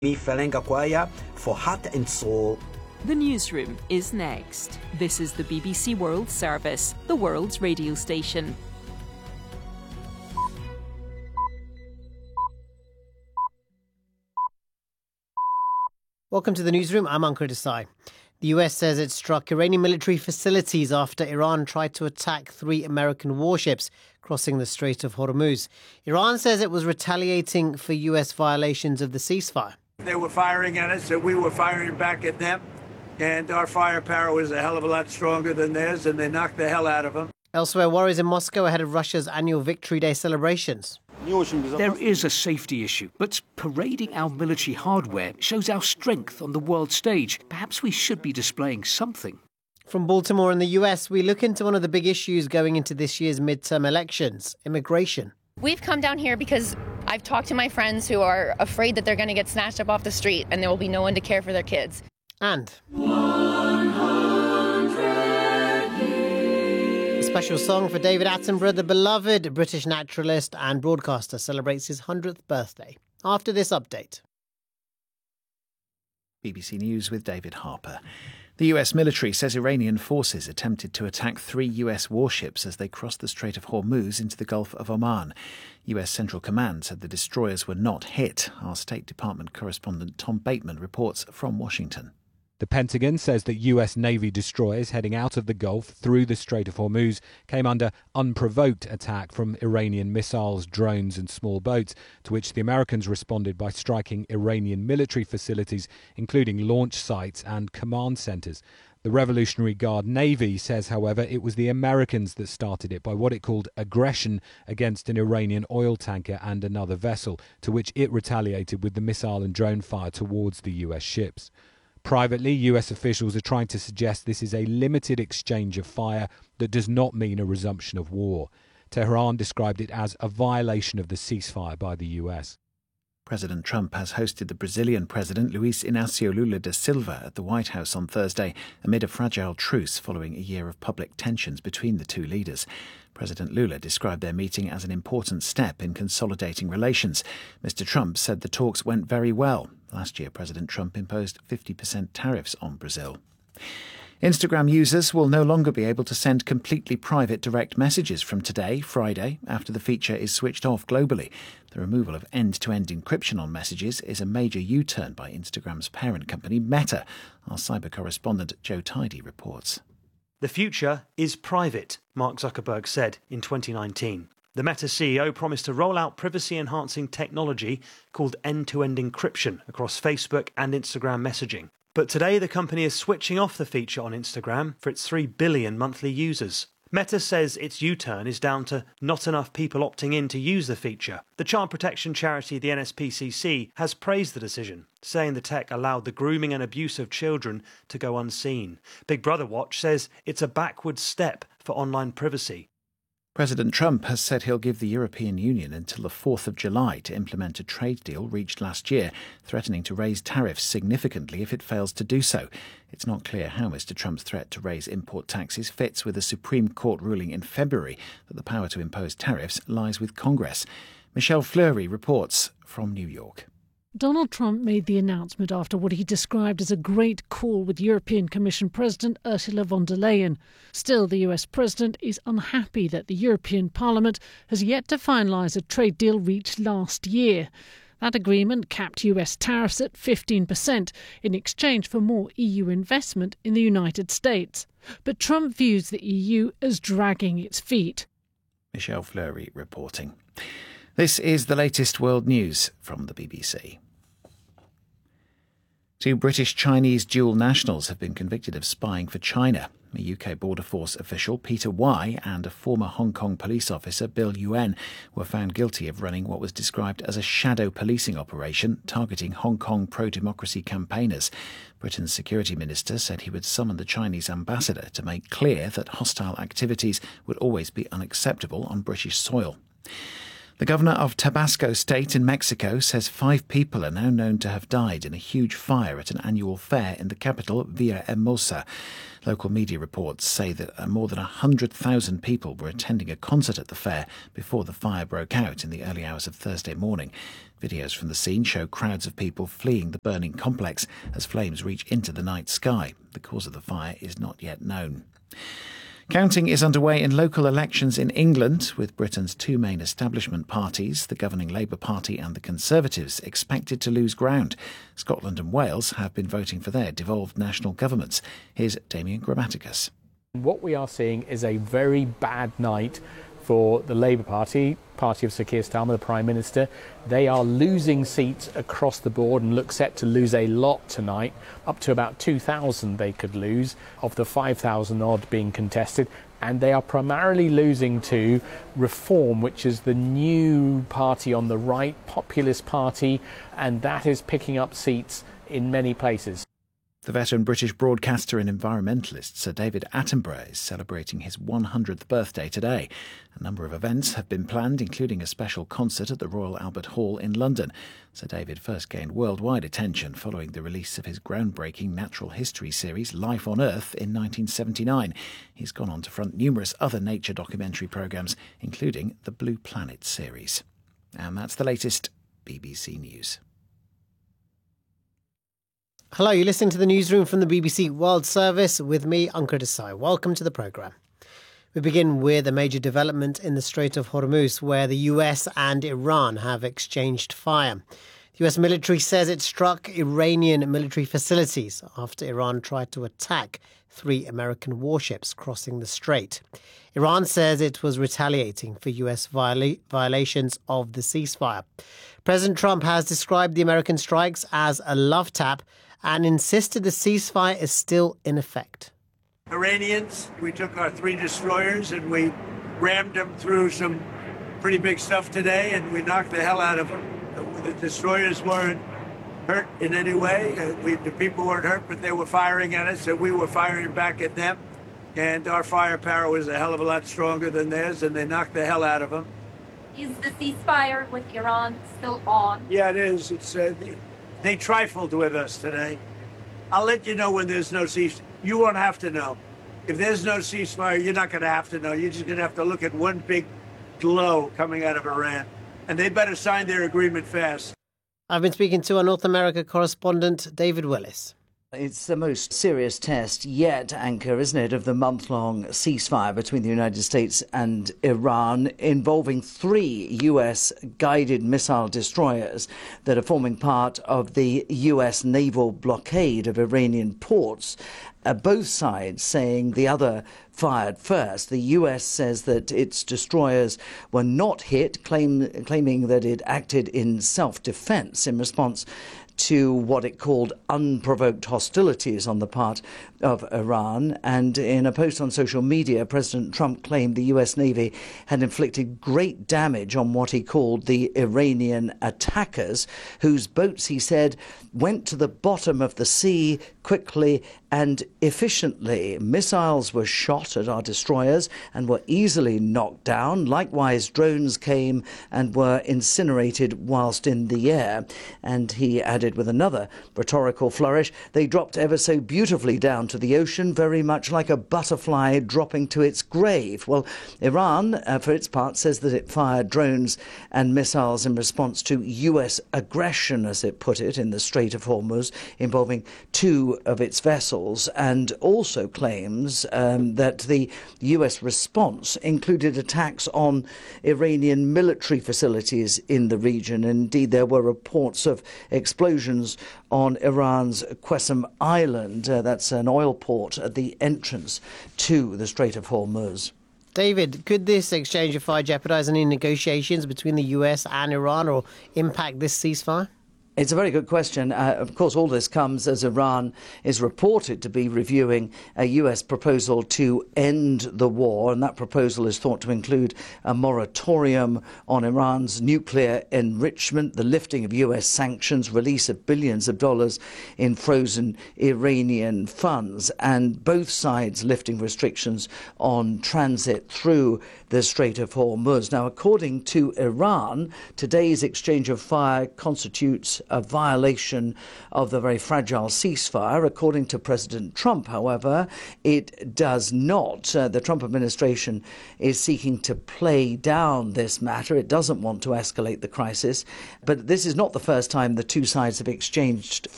Me Falenga for Heart and Soul. The newsroom is next. This is the BBC World Service, the world's radio station. Welcome to the newsroom. I'm Ankur Desai. The US says it struck Iranian military facilities after Iran tried to attack 3 American warships crossing the Strait of Hormuz. Iran says it was retaliating for US violations of the ceasefire. They were firing at us and we were firing back at them. And our firepower was a hell of a lot stronger than theirs, and they knocked the hell out of them. Elsewhere, worries in Moscow ahead of Russia's annual Victory Day celebrations. There is a safety issue, but parading our military hardware shows our strength on the world stage. Perhaps we should be displaying something. From Baltimore in the US, we look into one of the big issues going into this year's midterm elections, immigration. We've come down here because I've talked to my friends who are afraid that they're going to get snatched up off the street and there will be no one to care for their kids. And a special song for David Attenborough, the beloved British naturalist and broadcaster, celebrates his 100th birthday. After this update. BBC News with David Harper. The US military says Iranian forces attempted to attack 3 US warships as they crossed the Strait of Hormuz into the Gulf of Oman. US Central Command said the destroyers were not hit. Our State Department correspondent Tom Bateman reports from Washington. The Pentagon says that US Navy destroyers heading out of the Gulf through the Strait of Hormuz came under unprovoked attack from Iranian missiles, drones and small boats, to which the Americans responded by striking Iranian military facilities, including launch sites and command centres. The Revolutionary Guard Navy says, however, it was the Americans that started it by what it called aggression against an Iranian oil tanker and another vessel, to which it retaliated with the missile and drone fire towards the US ships. Privately, US officials are trying to suggest this is a limited exchange of fire that does not mean a resumption of war. Tehran described it as a violation of the ceasefire by the US. President Trump has hosted the Brazilian President Luiz Inácio Lula da Silva at the White House on Thursday amid a fragile truce following a year of public tensions between the two leaders. President Lula described their meeting as an important step in consolidating relations. Mr. Trump said the talks went very well. Last year, President Trump imposed 50% tariffs on Brazil. Instagram users will no longer be able to send completely private direct messages from today, Friday, after the feature is switched off globally. The removal of end-to-end encryption on messages is a major U-turn by Instagram's parent company, Meta. Our cyber correspondent Joe Tidy reports. The future is private, Mark Zuckerberg said in 2019. The Meta CEO promised to roll out privacy-enhancing technology called end-to-end encryption across Facebook and Instagram messaging. But today the company is switching off the feature on Instagram for its 3 billion monthly users. Meta says its U-turn is down to not enough people opting in to use the feature. The child protection charity, the NSPCC, has praised the decision, saying the tech allowed the grooming and abuse of children to go unseen. Big Brother Watch says it's a backward step for online privacy. President Trump has said he'll give the European Union until the 4th of July to implement a trade deal reached last year, threatening to raise tariffs significantly if it fails to do so. It's not clear how Mr. Trump's threat to raise import taxes fits with a Supreme Court ruling in February that the power to impose tariffs lies with Congress. Michelle Fleury reports from New York. Donald Trump made the announcement after what he described as a great call with European Commission President Ursula von der Leyen. Still, the US President is unhappy that the European Parliament has yet to finalise a trade deal reached last year. That agreement capped US tariffs at 15% in exchange for more EU investment in the United States. But Trump views the EU as dragging its feet. Michelle Fleury reporting. This is the latest world news from the BBC. 2 British-Chinese dual nationals have been convicted of spying for China. A UK Border Force official, Peter Wai, and a former Hong Kong police officer, Bill Yuen, were found guilty of running what was described as a shadow policing operation targeting Hong Kong pro-democracy campaigners. Britain's security minister said he would summon the Chinese ambassador to make clear that hostile activities would always be unacceptable on British soil. The governor of Tabasco State in Mexico says 5 people are now known to have died in a huge fire at an annual fair in the capital, Villahermosa. Local media reports say that more than 100,000 people were attending a concert at the fair before the fire broke out in the early hours of Thursday morning. Videos from the scene show crowds of people fleeing the burning complex as flames reach into the night sky. The cause of the fire is not yet known. Counting is underway in local elections in England, with Britain's 2 main establishment parties, the governing Labour Party and the Conservatives, expected to lose ground. Scotland and Wales have been voting for their devolved national governments. Here's Damien Grammaticus. What we are seeing is a very bad night for the Labour Party of Sir Keir Starmer, the Prime Minister. They are losing seats across the board and look set to lose a lot tonight, up to about 2,000 they could lose, of the 5,000 odd being contested. And they are primarily losing to Reform, which is the new party on the right, populist party, and that is picking up seats in many places. The veteran British broadcaster and environmentalist Sir David Attenborough is celebrating his 100th birthday today. A number of events have been planned, including a special concert at the Royal Albert Hall in London. Sir David first gained worldwide attention following the release of his groundbreaking natural history series Life on Earth in 1979. He's gone on to front numerous other nature documentary programmes, including the Blue Planet series. And that's the latest BBC News. Hello, you're listening to the newsroom from the BBC World Service with me, Ankur Desai. Welcome to the programme. We begin with a major development in the Strait of Hormuz, where the US and Iran have exchanged fire. The US military says it struck Iranian military facilities after Iran tried to attack 3 American warships crossing the strait. Iran says it was retaliating for US violations of the ceasefire. President Trump has described the American strikes as a love tap and insisted the ceasefire is still in effect. Iranians, we took our 3 destroyers and we rammed them through some pretty big stuff today, and we knocked the hell out of them. The destroyers weren't hurt in any way. The people weren't hurt, but they were firing at us, and we were firing back at them. And our firepower was a hell of a lot stronger than theirs, and they knocked the hell out of them. Is the ceasefire with Iran still on? Yeah, it is. It's they trifled with us today. I'll let you know when there's no ceasefire. You won't have to know. If there's no ceasefire, you're not going to have to know. You're just going to have to look at one big glow coming out of Iran. And they better sign their agreement fast. I've been speaking to our North America correspondent, David Willis. It's the most serious test yet, Ankur, isn't it, of the month-long ceasefire between the United States and Iran, involving 3 US guided missile destroyers that are forming part of the US naval blockade of Iranian ports. Both sides saying the other fired first. The US says that its destroyers were not hit, claiming that it acted in self-defense in response to what it called unprovoked hostilities on the part of Iran. And in a post on social media, President Trump claimed the US Navy had inflicted great damage on what he called the Iranian attackers, whose boats, he said, went to the bottom of the sea quickly and efficiently. Missiles were shot at our destroyers and were easily knocked down. Likewise, drones came and were incinerated whilst in the air. And he added with another rhetorical flourish, they dropped ever so beautifully down to the ocean, very much like a butterfly dropping to its grave. Well, Iran, for its part, says that it fired drones and missiles in response to US aggression, as it put it, in the Strait of Hormuz, involving 2 of its vessels, and also claims that the US response included attacks on Iranian military facilities in the region. Indeed, there were reports of explosions on Iran's Qasem Island. That's an oil port at the entrance to the Strait of Hormuz. David, could this exchange of fire jeopardise any negotiations between the US and Iran or impact this ceasefire? It's a very good question. Of course, all this comes as Iran is reported to be reviewing a US proposal to end the war, and that proposal is thought to include a moratorium on Iran's nuclear enrichment, the lifting of US sanctions, release of billions of dollars in frozen Iranian funds, and both sides lifting restrictions on transit through the Strait of Hormuz. Now, according to Iran, today's exchange of fire constitutes a violation of the very fragile ceasefire. According to President Trump, however, it does not. The Trump administration is seeking to play down this matter. It doesn't want to escalate the crisis. But this is not the first time the two sides have exchanged